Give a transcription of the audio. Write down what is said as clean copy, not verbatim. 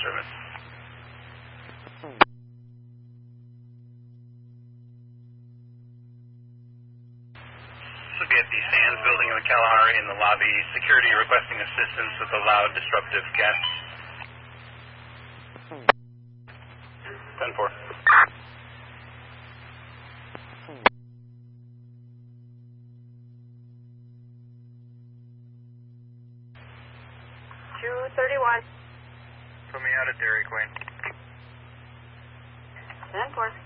service. This would be at the Sands building in the Kalahari in the lobby. Security requesting assistance with a loud, disruptive guest. 10-4. Put me out at Dairy Queen. 10-4.